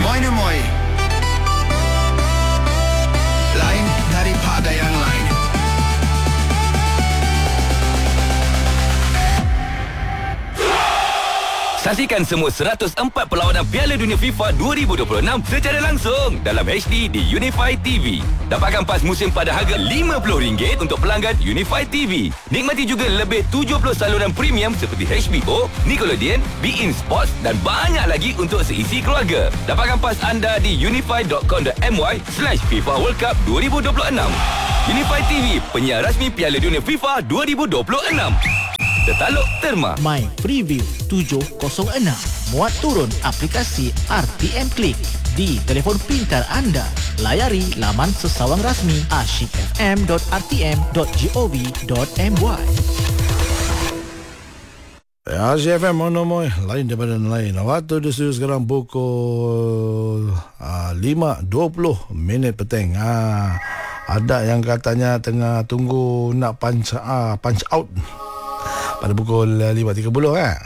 Moi. Lain daripada yang lain. Saksikan semua 104 perlawanan Piala Dunia FIFA 2026 secara langsung dalam HD di Unify TV. Dapatkan pas musim pada harga RM50 untuk pelanggan Unify TV. Nikmati juga lebih 70 saluran premium seperti HBO, Nickelodeon, beIN Sports dan banyak lagi untuk seisi keluarga. Dapatkan pas anda di unify.com.my/FIFA World Cup 2026. Unify TV, penyiar rasmi Piala Dunia FIFA 2026. Tertaluk Terma. My Preview 706. Muat turun aplikasi RTM Click di telefon pintar anda. Layari laman sesawang rasmi asyikfm.rtm.gov.my. Asyik FM monomoy lain daripada lain. Waktu di studio sekarang pukul 5:20 petang. Ada yang katanya tengah tunggu nak punch out pada pukul 5.30 kan.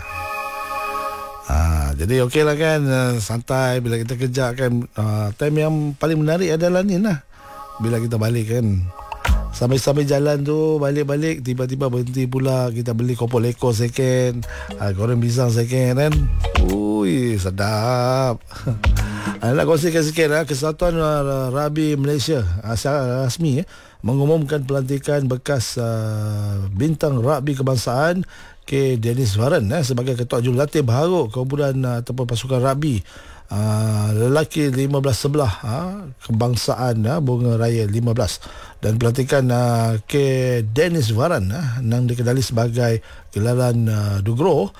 Jadi okey lah kan, santai bila kita kerja kan. Time yang paling menarik adalah ni lah, bila kita balik kan, sampai jalan tu balik tiba-tiba berhenti pula, kita beli kopok leko second, goreng pisang second kan. Ui, sedap. Nak kongsikan sikit Kesatuan Rugby Malaysia rasmi mengumumkan pelantikan bekas bintang rugby kebangsaan K. Dennis Warren sebagai ketua jurulatih baharu kumpulan ataupun pasukan rugby lelaki 15 sebelah kebangsaan Bunga Raya 15. Dan pelantikan K. Dennis Warren yang dikenali sebagai gelaran Dugro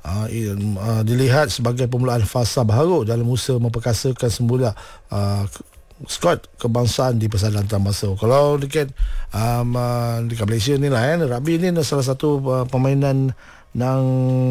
dilihat sebagai permulaan fasa baharu dalam usaha memperkasakan semula skuad kebangsaan di Persadaran Antarabangsa. Kalau dekat dekat Malaysia ni lah rugby ni salah satu permainan nang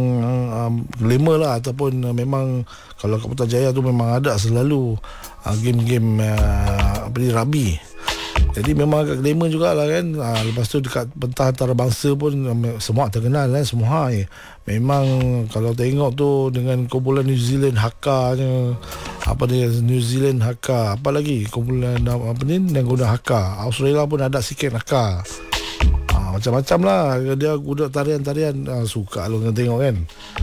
lima lah, ataupun memang kalau kat Putrajaya tu memang ada selalu game-game rugby. Jadi memang agak glamour jugalah kan. Lepas tu dekat pentas antarabangsa pun semua terkenal kan, semua memang kalau tengok tu dengan kumpulan New Zealand Hakka-nya, New Zealand Hakka, apa lagi kumpulan yang guna Hakka, Australia pun ada sikit Hakka. Macam-macam lah dia guna tarian-tarian. Suka lu tengok kan.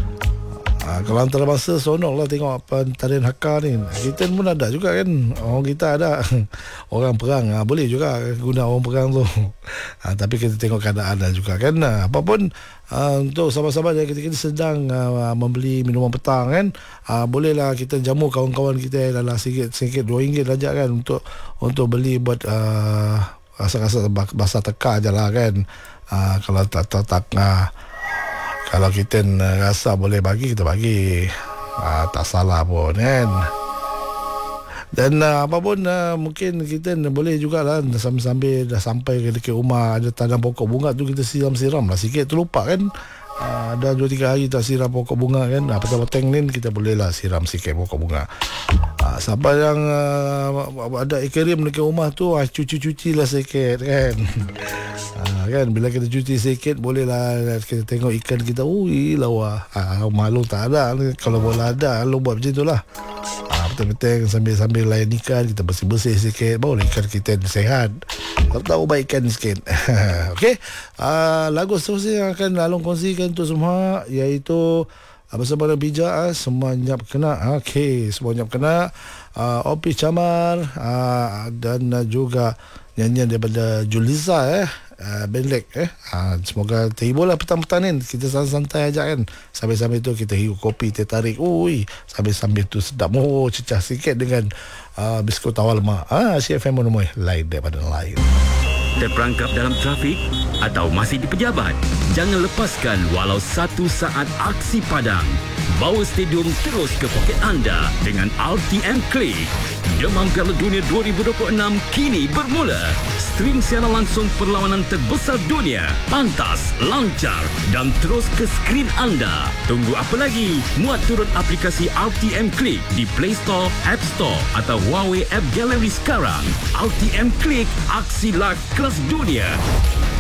Kalau antarabangsa sonok lah tengok tarian Hakka ni. Kita pun ada juga kan, orang kita ada orang perang, boleh juga guna orang perang tu. Tapi kita tengok keadaan juga kan. Apapun untuk sahabat-sahabat yang kita sedang membeli minuman petang kan, bolehlah kita jamu kawan-kawan kita dalam sikit RM2 saja kan, untuk beli buat rasa-rasa bahasa teka je lah kan. Kalau tak kalau kita rasa boleh bagi, kita bagi. Tak salah pun kan. Dan apapun mungkin kita boleh jugalah sambil dah sampai ke dekat rumah, ada tanam pokok bunga tu, kita siram-siram lah sikit, terlupa kan. Dah 2-3 hari tak siram pokok bunga kan. Petang-petang ni kita bolehlah siram sikit pokok bunga. Siapa yang ada aquarium dekat rumah tu, cuci-cuci lah sikit kan. Kan bila kita cuci sikit, bolehlah kita tengok ikan kita. Ui, lawa. Malu tak ada. Kalau bola ada, lu buat macam itulah. Petang-petang sambil layan ikan, kita bersih-bersih sikit, baru ikan kita sihat. Tahu baik ikan sikit. Okey. Lagu seterusnya yang akan Along kongsikan tu semua, iaitu bersama bijak, semua nyap kena. Okey, semua nyap kena. Opi Camar dan juga nyanyian daripada Juliza Benlek. Semoga terhibur lah petang-petang ni. Kita santai aja kan. Sambil-sambil tu kita hidup kopi, teh tarik. Ui, sambil-sambil tu sedap. Cecah sikit dengan biskut tawar lemak. Asyik FM monomoy lain daripada lain. Terperangkap dalam trafik atau masih di pejabat? Jangan lepaskan walau 1 saat aksi padang. Bawa stadium terus ke poket anda dengan RTM Click. Demam Piala Dunia 2026 kini bermula. Stream siaran langsung perlawanan terbesar dunia. Pantas, lancar dan terus ke skrin anda. Tunggu apa lagi? Muat turun aplikasi RTM Click di Play Store, App Store atau Huawei App Gallery sekarang. RTM Click, aksi live kelas dunia.